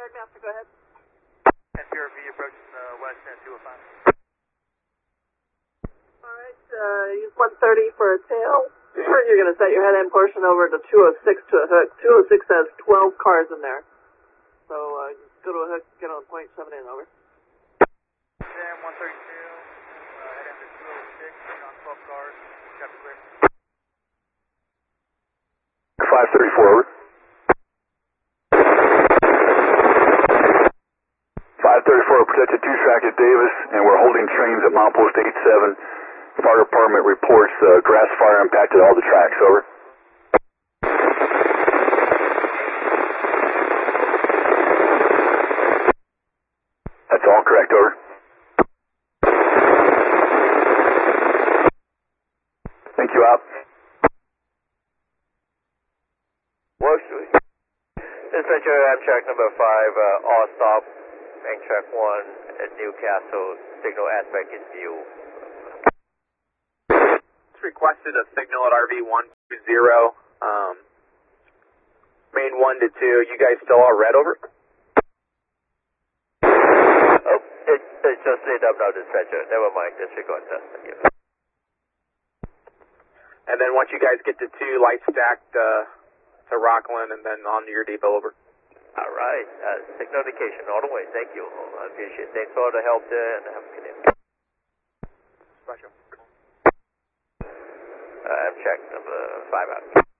Master, go ahead. NPRV approaching west end 205. Alright, use 130 for a tail. You're going to set your head end portion over to 206 to a hook. 206 has 12 cars in there. So go to a hook, get on point, 7 in, over. Sam 132, head end to 206, on 12 cars, traffic clear. 534, over. 534, protected 2 track at Davis, and we're holding trains at milepost 87. Fire department reports grass fire impacted all the tracks, over. That's all correct, over. Thank you, out. Wolseley. Dispatcher, Amtrak number 5, all stop, Amtrak 1 at Newcastle, signal aspect is view. Requested a signal at RV 120, main 1 to 2. You guys still all red, over? Oh, it's just lit up now, dispatcher. Never mind, disregard that. Thank you. And then once you guys get to 2, light stacked to Rockland and then on to your depot, over. All right, signal indication all the way. Thank you. I appreciate it. Thanks for all the help there and have a good day. Special. Amtrak number 5 out.